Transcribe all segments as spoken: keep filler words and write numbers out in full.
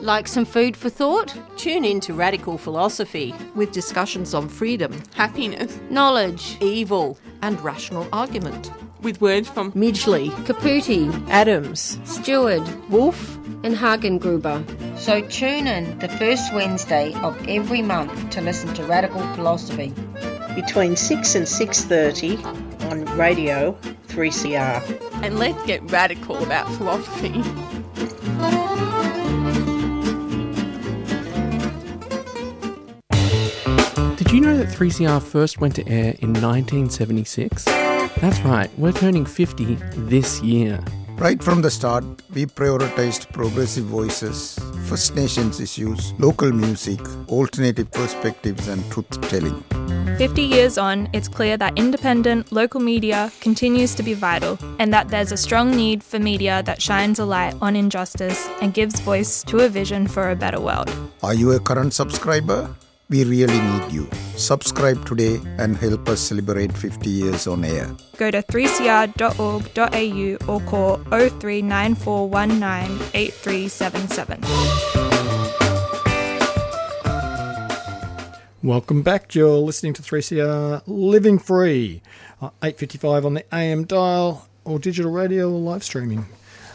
Like some food for thought? Tune in to Radical Philosophy with discussions on freedom, happiness, knowledge, evil and rational argument. With words from Midgley, Caputi, Adams, Stewart, Wolf and Hagengruber. So tune in the first Wednesday of every month to listen to Radical Philosophy. Between six and six thirty on Radio three C R. And let's get radical about philosophy. Did you know that three C R first went to air in nineteen seventy-six? That's right, we're turning fifty this year. Right from the start, we prioritized progressive voices, First Nations issues, local music, alternative perspectives and truth-telling. fifty years on, it's clear that independent, local media continues to be vital and that there's a strong need for media that shines a light on injustice and gives voice to a vision for a better world. Are you a current subscriber? We really need you. Subscribe today and help us celebrate fifty years on air. Go to three c r dot org dot a u or call oh three nine four one nine eight three seven seven. Welcome back. You're listening to three C R Living Free, uh, eight fifty-five on the A M dial or digital radio or live streaming.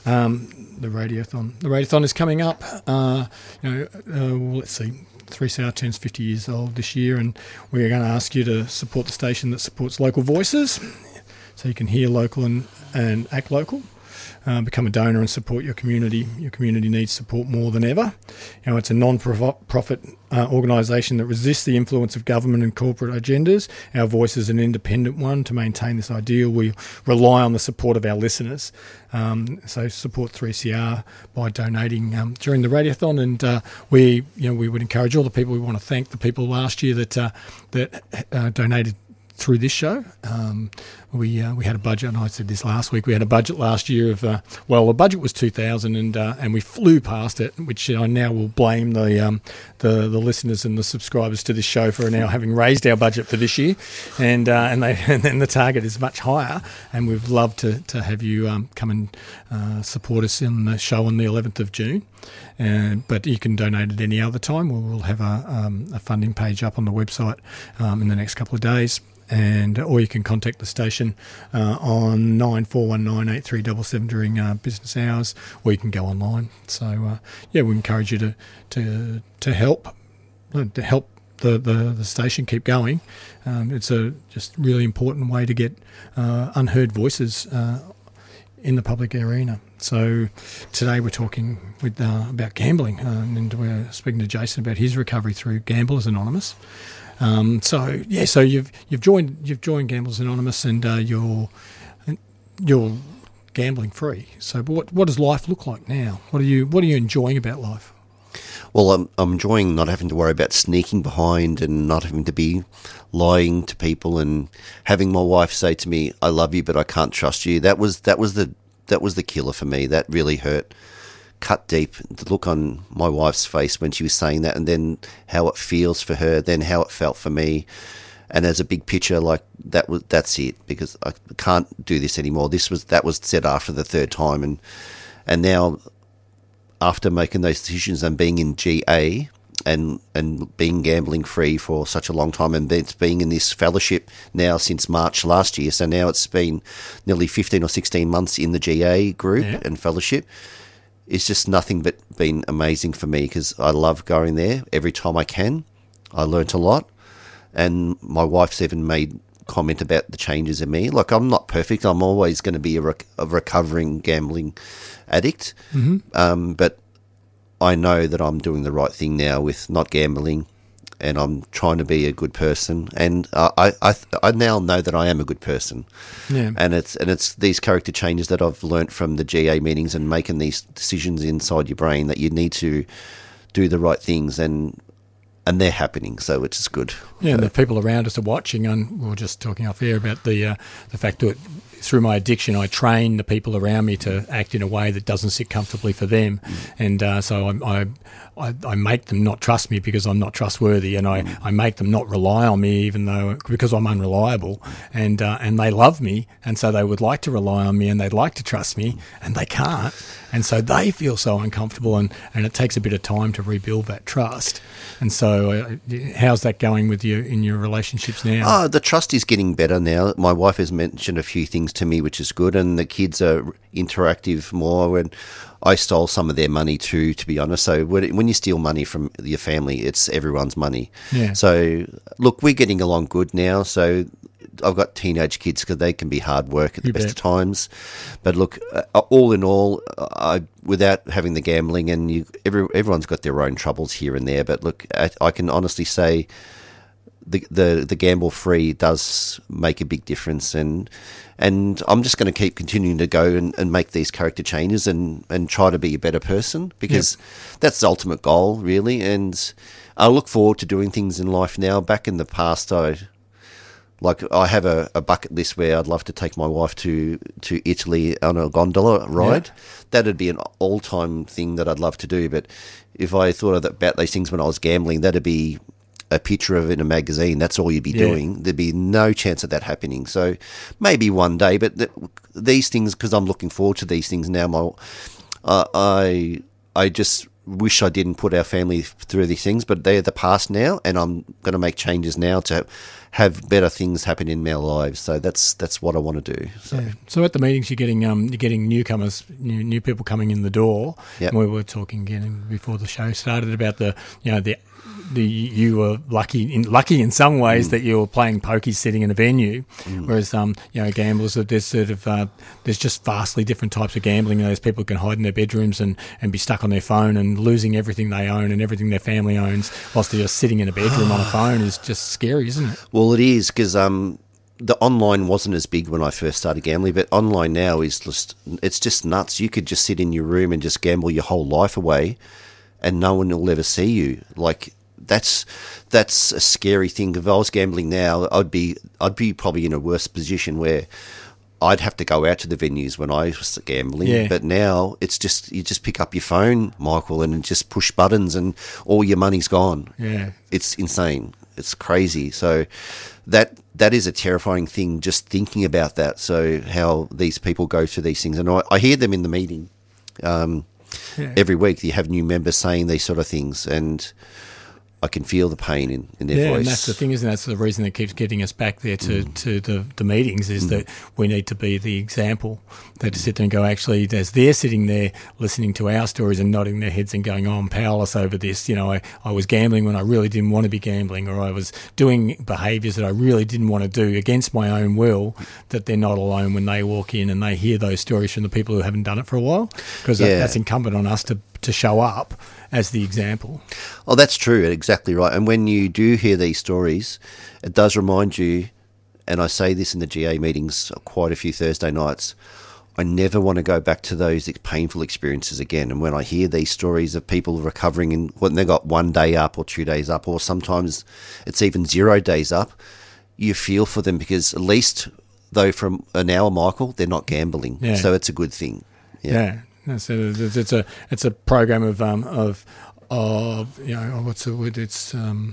Um, the radiothon. The radiothon is coming up. Uh, you know, uh, well, let's see. three C R turns fifty years old this year, and we're going to ask you to support the station that supports local voices, so you can hear local and, and act local. Uh, become a donor and support your community. Your community needs support more than ever. You know, it's a non-profit uh, organisation that resists the influence of government and corporate agendas. Our voice is an independent one. To maintain this ideal, we rely on the support of our listeners. Um, so support three C R by donating um, during the radiothon, and uh, we, you know, we would encourage all the people. We want to thank the people last year that uh, that uh, donated through this show. Um, we uh, we had a budget, and I said this last week, we had a budget last year of, uh, well, the budget was two thousand and uh, and we flew past it, which I now will blame the, um, the the listeners and the subscribers to this show for now having raised our budget for this year, and uh, and they and then the target is much higher, and we'd love to, to have you um, come and uh, support us in the show on the eleventh of June. Uh, but you can donate at any other time. We'll, we'll have a, um, a funding page up on the website um, in the next couple of days. And or you can contact the station uh, on nine four one nine eight three seven seven during uh, business hours, or you can go online. So uh, yeah, we encourage you to to to help to help the, the, the station keep going. Um, it's a just really important way to get uh, unheard voices uh, in the public arena. So today we're talking with uh, about gambling, uh, and we're speaking to Jason about his recovery through Gamblers Anonymous. Um, so yeah, so you've you've joined you've joined Gamblers Anonymous, and uh, you're you're gambling free. So, but what what does life look like now? What are you what are you enjoying about life? Well, I'm I'm enjoying not having to worry about sneaking behind and not having to be lying to people, and having my wife say to me, "I love you, but I can't trust you." That was that was the that was the killer for me. That really hurt. Cut deep, the look on my wife's face when she was saying that, and then how it feels for her, then how it felt for me. And as a big picture, like that was that's it, because I can't do this anymore. This was that was said after the third time, and and now after making those decisions and being in G A and and being gambling free for such a long time, and it's being in this fellowship now since March last year. So now it's been nearly fifteen or sixteen months in the G A group yeah. and fellowship. It's just nothing but been amazing for me, because I love going there every time I can. I learnt a lot, and my wife's even made comment about the changes in me. Like, I'm not perfect. I'm always going to be a, rec- a recovering gambling addict, mm-hmm. um, but I know that I'm doing the right thing now with not gambling, and I'm trying to be a good person, and uh, I, I I now know that I am a good person. Yeah. And it's and it's these character changes that I've learnt from the G A meetings and making these decisions inside your brain that you need to do the right things, and and they're happening, so it's good. Yeah, so. And the people around us are watching, and we were just talking off air about the uh, the fact that through my addiction, I train the people around me to act in a way that doesn't sit comfortably for them, mm. and uh, so I, I I make them not trust me because I'm not trustworthy, and I, mm. I make them not rely on me even though because I'm unreliable, and uh, and they love me, and so they would like to rely on me and they'd like to trust me, and they can't. and so they feel so uncomfortable, and, and it takes a bit of time to rebuild that trust. And so, uh, how's that going with you in your relationships now? Oh, the trust is getting better now. My wife has mentioned a few things to me, which is good, and the kids are interactive more. And I stole some of their money too, to be honest. So when, when you steal money from your family, it's everyone's money. Yeah. So look, we're getting along good now. So I've got teenage kids because they can be hard work at the You best bet. of times. But look, uh, all in all, I, without having the gambling, and you, every, everyone's got their own troubles here and there. But look, I, I can honestly say the the, the gamble free does make a big difference, and and I'm just going to keep continuing to go and, and make these character changes and, and try to be a better person, because yep. that's the ultimate goal, really. And I look forward to doing things in life now. Back in the past, I. Like, I have a, a bucket list where I'd love to take my wife to, to Italy on a gondola ride. Yeah. That'd be an all-time thing that I'd love to do. But if I thought about these things when I was gambling, that'd be a picture of it in a magazine. That's all you'd be yeah. doing. There'd be no chance of that happening. So maybe one day. But th- these things, because I'm looking forward to these things now, my, uh, I I just wish I didn't put our family through these things. But they're the past now, and I'm going to make changes now to have better things happen in our lives. So that's that's what I want to do. So, yeah. so at the meetings, you're getting um, you're getting newcomers, new, new people coming in the door. Yep. And we were talking again before the show started about the you know the the you were lucky in lucky in some ways mm. that you were playing pokies sitting in a venue, mm. whereas um you know gamblers, there's sort of uh, there's just vastly different types of gambling. You know, there's people who can hide in their bedrooms and, and be stuck on their phone and losing everything they own and everything their family owns whilst they're just sitting in a bedroom on a phone is just scary, isn't it? Well, it is, because um the online wasn't as big when I first started gambling, but online now is just it's just nuts. You could just sit in your room and just gamble your whole life away, and no one will ever see you. Like. That's that's a scary thing. If I was gambling now, I'd be I'd be probably in a worse position where I'd have to go out to the venues when I was gambling. Yeah. But now it's just you just pick up your phone, Michael, and just push buttons, and all your money's gone. Yeah, it's insane. It's crazy. So that that is a terrifying thing. Just thinking about that. So how these people go through these things, and I, I hear them in the meeting um, yeah. every week. You have new members saying these sort of things, and I can feel the pain in, in their yeah, voice. And that's the thing, isn't it? That's the reason that keeps getting us back there to, mm. to the, the meetings is mm. that we need to be the example. That to sit there and go, actually, as they're sitting there listening to our stories and nodding their heads and going, oh, I'm powerless over this. You know, I, I was gambling when I really didn't want to be gambling, or I was doing behaviours that I really didn't want to do against my own will, that they're not alone when they walk in and they hear those stories from the people who haven't done it for a while. Because yeah. that, that's incumbent on us to to show up as the example. Oh, that's true. Exactly right. And when you do hear these stories, it does remind you, and I say this in the G A meetings quite a few Thursday nights, I never want to go back to those painful experiences again. And when I hear these stories of people recovering and when they got one day up or two days up, or sometimes it's even zero days up, you feel for them, because at least, though, from an hour, Michael, they're not gambling. Yeah. So it's a good thing. Yeah. yeah. So it's, it's a it's a program of um of of you know what's the word it's um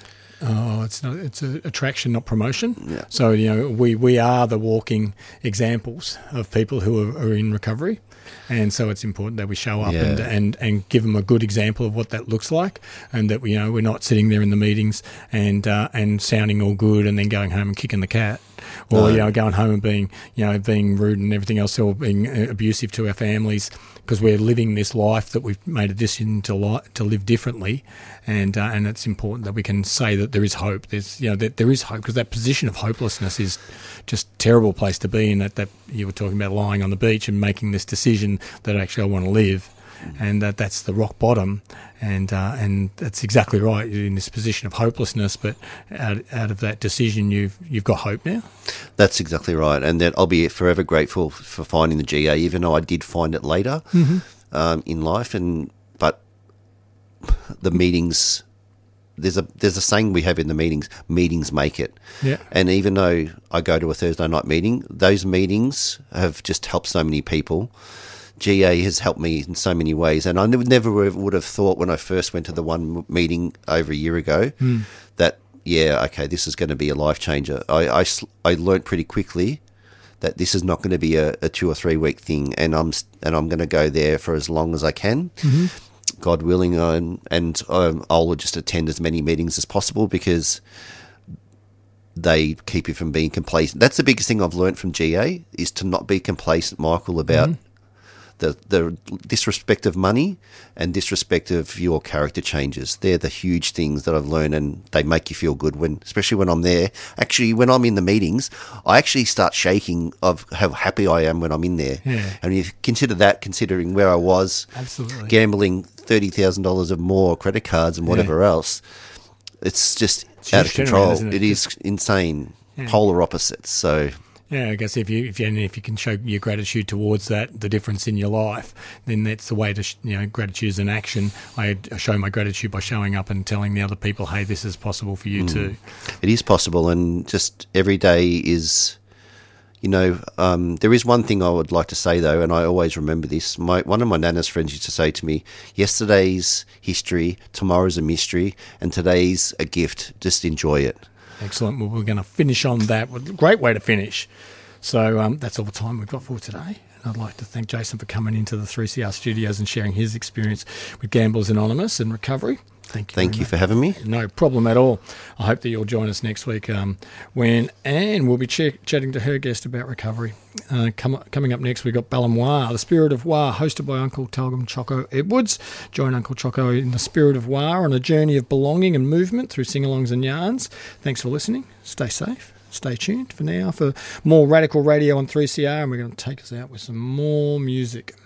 oh it's not it's a attraction, not promotion. Yeah. So you know we, we are the walking examples of people who are, are in recovery, and so it's important that we show up yeah. and, and and give them a good example of what that looks like, and that we you know we're not sitting there in the meetings and uh, and sounding all good and then going home and kicking the cat. Or no. you know, going home and being, you know, being rude and everything else, or being abusive to our families, because we're living this life that we've made a decision to li- to live differently, and uh, and it's important that we can say that there is hope. There's, you know, that there is hope, because that position of hopelessness is just a terrible place to be in. That that you were talking about lying on the beach and making this decision that actually I want to live. And that that's the rock bottom, and uh, and that's exactly right. You're in this position of hopelessness, but out, out of that decision, you've you've got hope now. That's exactly right, and that I'll be forever grateful for finding the G A, even though I did find it later mm-hmm. um, in life. And but the meetings, there's a there's a saying we have in the meetings: meetings make it. Yeah. And even though I go to a Thursday night meeting, those meetings have just helped so many people. G A has helped me in so many ways, and I never would have thought when I first went to the one meeting over a year ago mm. that, yeah, okay, this is going to be a life changer. I, I, I learnt pretty quickly that this is not going to be a, a two or three week thing, and I'm and I'm going to go there for as long as I can, Mm-hmm. God willing, and and um, I'll just attend as many meetings as possible because they keep you from being complacent. That's the biggest thing I've learned from G A is to not be complacent, Michael, about Mm-hmm. the the disrespect of money and disrespect of your character changes. They're the huge things that I've learned, and they make you feel good when, especially when I'm there. Actually, when I'm in the meetings, I actually start shaking of how happy I am when I'm in there. Yeah. And if you consider that, considering where I was, Absolutely. gambling thirty thousand dollars or more, credit cards and whatever else, it's just It's out of huge turnaround, control. isn't it? It is insane. Yeah. Polar opposites. So Yeah, I guess if you if you and if you can show your gratitude towards that, the difference in your life, then that's the way to sh- you know gratitude is an action. I show my gratitude by showing up and telling the other people, hey, this is possible for you too. it is possible, and just every day is, you know, um, there is one thing I would like to say though, and I always remember this. My one of my Nana's friends used to say to me, yesterday's history, tomorrow's a mystery, and today's a gift. Just enjoy it. Excellent. Well, we're going to finish on that. Great way to finish. So um, that's all the time we've got for today. And I'd like to thank Jason for coming into the three C R studios and sharing his experience with Gamblers Anonymous and recovery. Thank you. Thank very you much. for having me. No problem at all. I hope that you'll join us next week um, when Anne will be ch- chatting to her guest about recovery. Uh, come, coming up next, we've got Balamoir, the Spirit of War, hosted by Uncle Talgum Choco Edwards. Join Uncle Choco in the Spirit of War on a journey of belonging and movement through sing-alongs and yarns. Thanks for listening. Stay safe. Stay tuned for now for more Radical Radio on three C R, and we're going to take us out with some more music.